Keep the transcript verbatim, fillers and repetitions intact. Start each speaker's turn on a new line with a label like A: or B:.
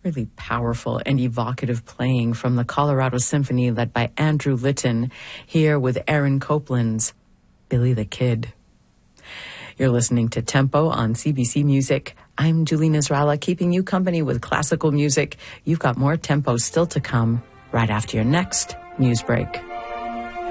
A: Really powerful and evocative playing from the Colorado Symphony led by Andrew Litton, here with Aaron Copland's Billy the Kid. You're listening to Tempo on C B C Music. I'm Julie Nasrallah, keeping you company with classical music. You've got more Tempo still to come right after your next news break.